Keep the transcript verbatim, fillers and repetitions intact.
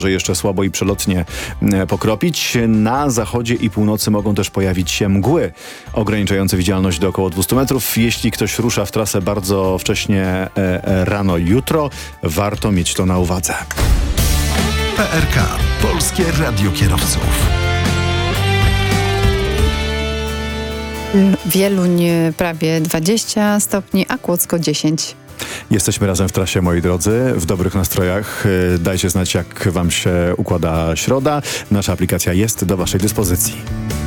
Może jeszcze słabo i przelotnie pokropić. Na zachodzie i północy mogą też pojawić się mgły ograniczające widzialność do około dwieście metrów. Jeśli ktoś rusza w trasę bardzo wcześnie rano jutro, warto mieć to na uwadze. P R K. Polskie Radio Kierowców. Wieluń prawie dwadzieścia stopni, a Kłodzko dziesięć. Jesteśmy razem w trasie, moi drodzy, w dobrych nastrojach. Dajcie znać, jak wam się układa środa. Nasza aplikacja jest do waszej dyspozycji.